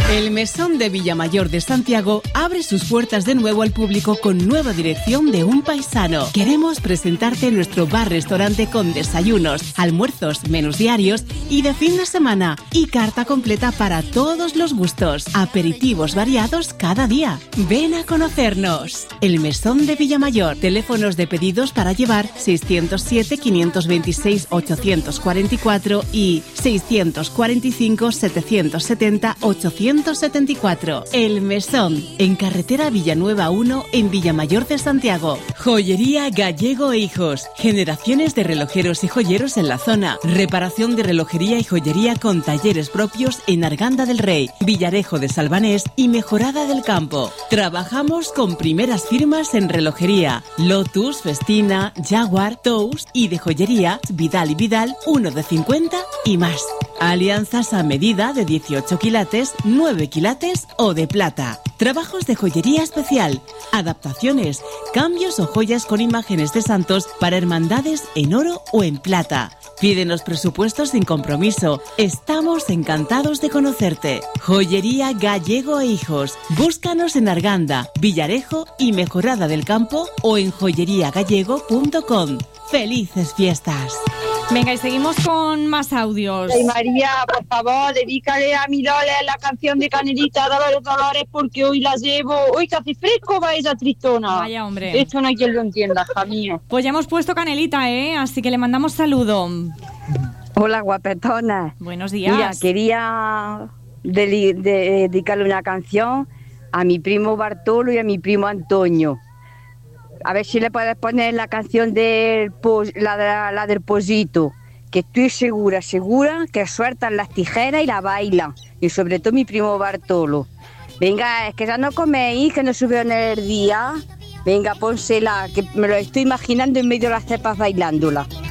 El Mesón de Villamayor de Santiago abre sus puertas de nuevo al público con nueva dirección de un paisano. Queremos presentarte nuestro bar-restaurante con desayunos, almuerzos, menús diarios y de fin de semana y carta completa para todos los gustos. Aperitivos variados cada día. Ven a conocernos. El Mesón de Villamayor. Teléfonos de pedidos para llevar 607-526-844 y 645-770-874. El Mesón, en carretera Villanueva 1, en Villamayor de Santiago. Joyería Gallego e Hijos. Generaciones de relojeros y joyeros en la zona. Reparación de relojería y joyería con talleres propios en Arganda del Rey, Villarejo de Salvanés y Mejorada del Campo. Trabajamos con primeras firmas en relojería: Lotus, Festina, Jaguar, Tous, y de joyería Vidal y Vidal, 1 de 50 y más. Alianzas a medida de 18 quilates, 9 quilates o de plata. Trabajos de joyería especial, adaptaciones, cambios o joyas con imágenes de santos para hermandades en oro o en plata. Pídenos presupuestos sin compromiso. Estamos encantados de conocerte. Joyería Gallego e Hijos. Búscanos en Arganda, Villarejo y Mejorada del Campo o en joyeriagallego.com. ¡Felices fiestas! Venga, y seguimos con más audios. Ay, María, por favor, dedícale a mi Lole la canción de Canelita, Dolores, Dolores, porque hoy la llevo. Hoy que hace fresco va esa tristona. Vaya, hombre. Esto no hay quien lo entienda, hija mío. Pues ya hemos puesto Canelita, así que le mandamos saludo. Hola, guapetona. Buenos días. Mira, quería dedicarle una canción a mi primo Bartolo y a mi primo Antonio. A ver si le puedes poner la canción la del pollito, que estoy segura que sueltan las tijeras y la bailan. Y sobre todo mi primo Bartolo. Venga, es que ya no coméis, que no subió en el día. Venga, pónsela, que me lo estoy imaginando en medio de las cepas bailándola.